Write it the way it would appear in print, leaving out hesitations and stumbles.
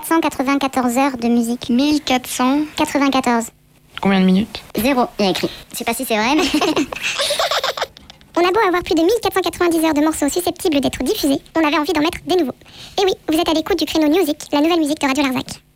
1494 heures de musique. 1494. Combien de minutes? 0, il y a écrit. Je sais pas si c'est vrai, mais... On a beau avoir plus de 1490 heures de morceaux susceptibles d'être diffusés, on avait envie d'en mettre des nouveaux. Et oui, vous êtes à l'écoute du créneau Music, la nouvelle musique de Radio Larzac.